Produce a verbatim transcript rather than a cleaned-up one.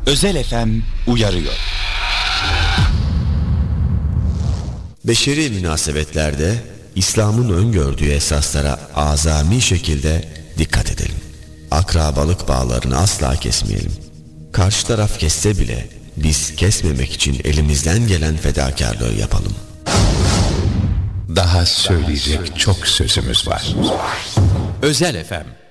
Özel F M uyarıyor. Beşeri münasebetlerde İslam'ın öngördüğü esaslara azami şekilde dikkat edelim. Akrabalık bağlarını asla kesmeyelim. Karşı taraf kesse bile biz kesmemek için elimizden gelen fedakarlığı yapalım. Daha söyleyecek çok sözümüz var. Özel F M